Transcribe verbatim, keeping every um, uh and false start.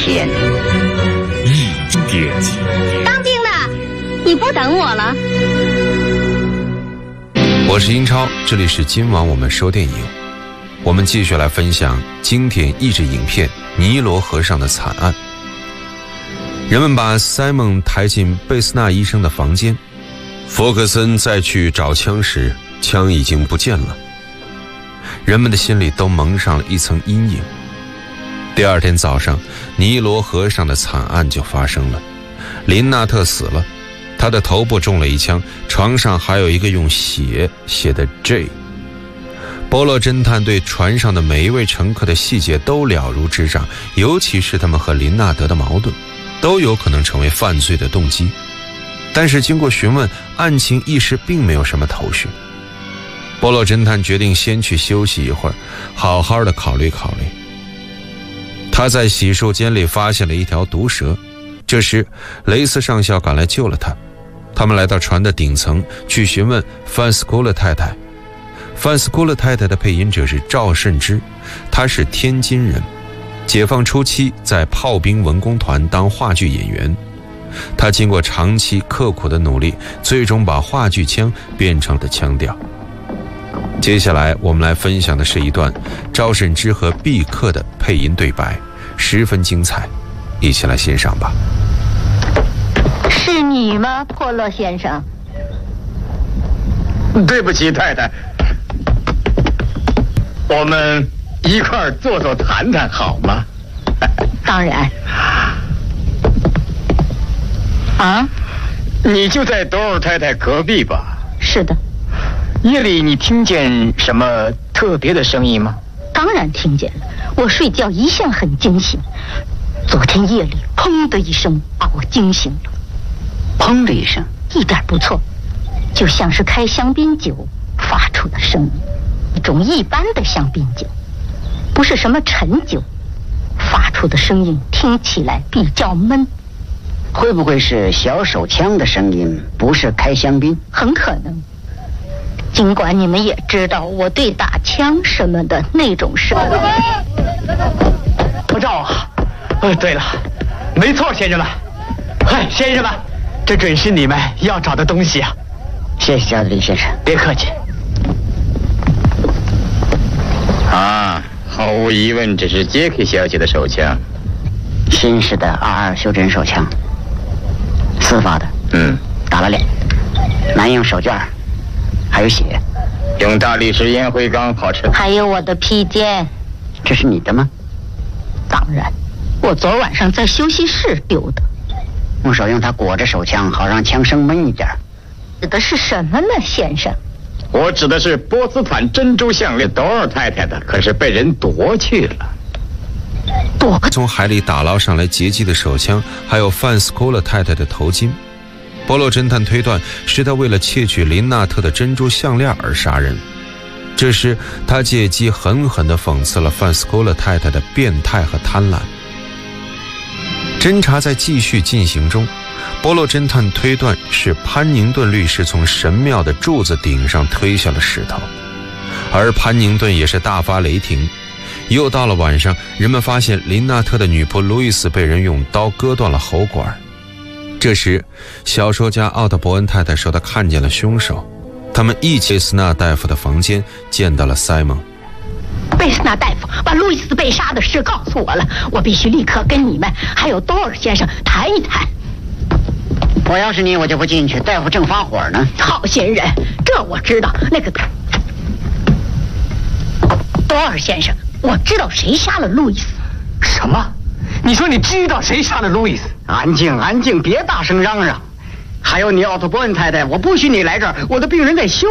天。 一点击。 当兵的，你不等我了？ 我是英超，这里是今晚我们说电影。我们继续来分享经典译制影片《尼罗河上的惨案》。人们把 Simon 抬进贝斯纳医生的房间，弗格森再去找枪时，枪已经不见了。人们的心里都蒙上了一层阴影。第二天早上，尼罗河上的惨案就发生了。林纳特死了，他的头部中了一枪，床上还有一个用血写的 J。 波洛侦探对船上的每一位乘客的细节都了如指掌，尤其是他们和林纳德的矛盾，都有可能成为犯罪的动机。但是经过询问，案情一时并没有什么头绪。波洛侦探决定先去休息一会儿，好好的考虑考虑。他在洗漱间里发现了一条毒蛇，这时雷斯上校赶来救了他。他们来到船的顶层，去询问范斯库勒太太。范斯库勒太太的配音者是赵慎之，他是天津人，解放初期在炮兵文工团当话剧演员。他经过长期刻苦的努力，最终把话剧腔变成了腔调。接下来我们来分享的是一段赵慎之和毕克的配音对白，十分精彩，一起来欣赏吧。 是你吗，波洛先生？ 对不起，太太，我们一块儿坐坐谈谈好吗？ 当然。啊？ 你就在多尔太太隔壁吧？ 是的。 夜里你听见什么特别的声音吗？ 当然听见了，我睡觉一向很惊醒。昨天夜里砰的一声把我惊醒了。 砰的一声， 一点不错，就像是开香槟酒发出的声音，一种一般的香槟酒，不是什么陈酒，发出的声音听起来比较闷。 会不会是小手枪的声音，不是开香槟？ 很可能。尽管你们也知道我对打枪什么的那种事。 不照啊！呃，对了，没错，先生们，嗨，先生们，这准是你们要找的东西啊！ 谢谢加德利先生， 别客气。啊，毫无疑问，这是杰克小姐的手枪， 新式的二二修真手枪，四发的， 嗯， 打了脸，男用手绢，还有血， 用大理石烟灰缸好吃。 还有我的披肩， 这是你的吗？ 当然，我昨晚上在休息室丢的。 用手用它裹着手枪，好让枪声闷一点。 指的是什么呢，先生？ 我指的是波茨坦珍珠项链，多尔太太的，可是被人夺去了。 夺？ 从海里打捞上来劫机的手枪，还有范斯库勒太太的头巾。波洛侦探推断是他为了窃取林纳特的珍珠项链而杀人。这时他借机狠狠地讽刺了范斯库勒太太的变态和贪婪。侦查在继续进行中，波洛侦探推断是潘宁顿律师从神庙的柱子顶上推下了石头，而潘宁顿也是大发雷霆。又到了晚上，人们发现林纳特的女仆路易斯被人用刀割断了喉管。这时小说家奥特伯恩太太说他看见了凶手，他们一起贝斯纳大夫的房间见到了塞蒙。 贝斯纳大夫把路易斯被杀的事告诉我了，我必须立刻跟你们还有多尔先生谈一谈。 我要是你，我就不进去，大夫正发火呢。 好心人，这我知道。那个多尔先生，我知道谁杀了路易斯。 什么？你说你知道谁杀了路易斯？ 安静，安静，别大声嚷嚷。还有你奥特伯恩太太，我不许你来这儿，我的病人在休